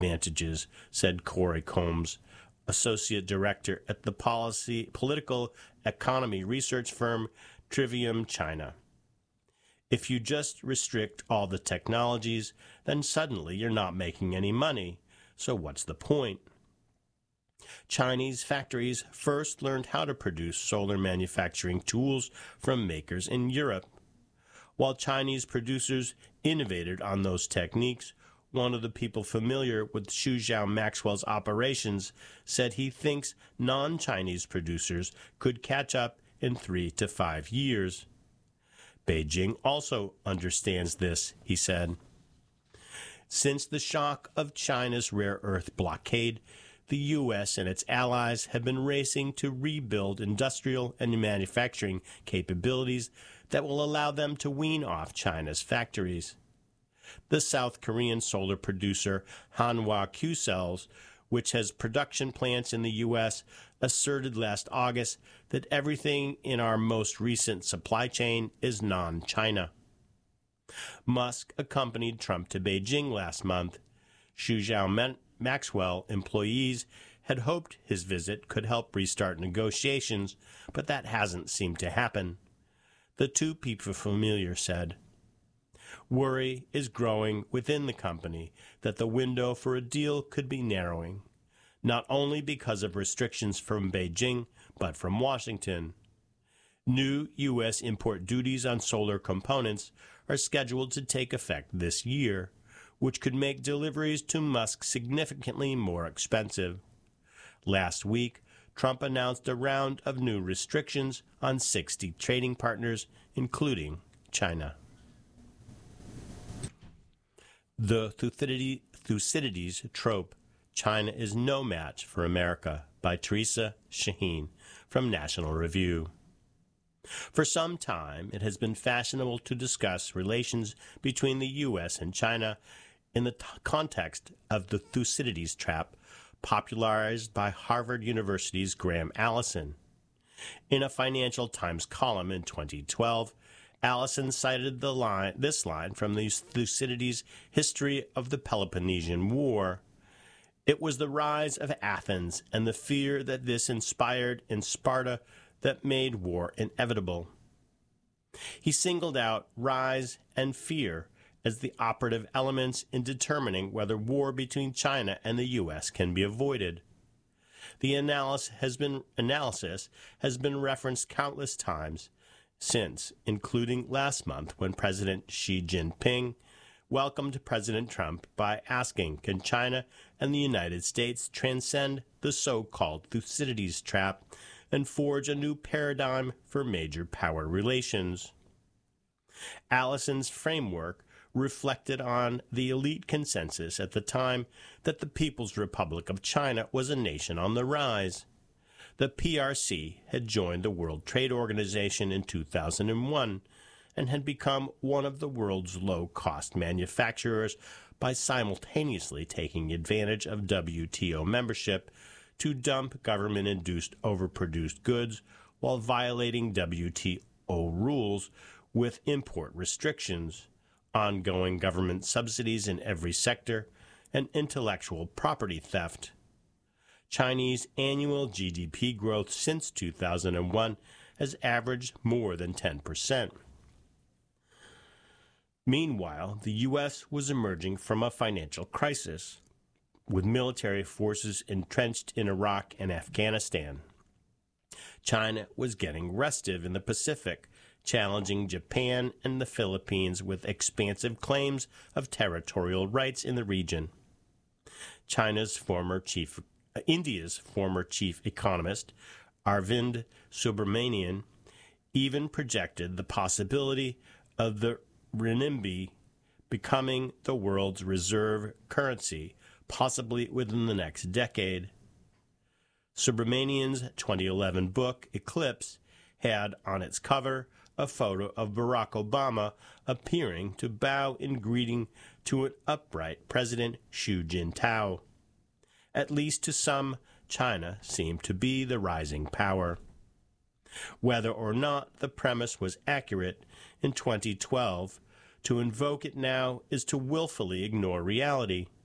advantages, said Corey Combs, associate director at the political economy research firm Trivium China. If you just restrict all the technologies, then suddenly you're not making any money. So what's the point? Chinese factories first learned how to produce solar manufacturing tools from makers in Europe. While Chinese producers innovated on those techniques, one of the people familiar with Suzhou Maxwell's operations said he thinks non-Chinese producers could catch up in 3 to 5 years. Beijing also understands this, he said. Since the shock of China's rare earth blockade, the U.S. and its allies have been racing to rebuild industrial and manufacturing capabilities that will allow them to wean off China's factories. The South Korean solar producer Hanwha Q-Cells, which has production plants in the U.S., asserted last August that everything in our most recent supply chain is non-China. Musk accompanied Trump to Beijing last month. Suzhou Maxwell employees had hoped his visit could help restart negotiations, but that hasn't seemed to happen. The two people familiar said, "Worry is growing within the company that the window for a deal could be narrowing, not only because of restrictions from Beijing, but from Washington. New U.S. import duties on solar components are scheduled to take effect this year, which could make deliveries to Musk significantly more expensive. Last week, Trump announced a round of new restrictions on 60 trading partners, including China." The Thucydides trope, China is no match for America, by Teresa Shaheen from National Review. For some time, it has been fashionable to discuss relations between the U.S. and China in the context of the Thucydides trap, popularized by Harvard University's Graham Allison. In a Financial Times column in 2012, Allison cited this line from the Thucydides' History of the Peloponnesian War. "It was the rise of Athens and the fear that this inspired in Sparta that made war inevitable." He singled out rise and fear as the operative elements in determining whether war between China and the U.S. can be avoided. The analysis has been referenced countless times since, including last month when President Xi Jinping welcomed President Trump by asking, can China and the United States transcend the so-called Thucydides trap and forge a new paradigm for major power relations? Allison's framework reflected on the elite consensus at the time that the People's Republic of China was a nation on the rise. The PRC had joined the World Trade Organization in 2001 and had become one of the world's low-cost manufacturers by simultaneously taking advantage of WTO membership to dump government-induced overproduced goods while violating WTO rules with import restrictions, ongoing government subsidies in every sector, and intellectual property theft. Chinese annual GDP growth since 2001 has averaged more than 10%. Meanwhile, the U.S. was emerging from a financial crisis, with military forces entrenched in Iraq and Afghanistan. China was getting restive in the Pacific, challenging Japan and the Philippines with expansive claims of territorial rights in the region. India's former chief economist, Arvind Subramanian, even projected the possibility of the renminbi becoming the world's reserve currency, possibly within the next decade. Subramanian's 2011 book, Eclipse, had on its cover a photo of Barack Obama appearing to bow in greeting to an upright President Hu Jintao. At least to some, China seemed to be the rising power. Whether or not the premise was accurate in 2012, to invoke it now is to willfully ignore reality.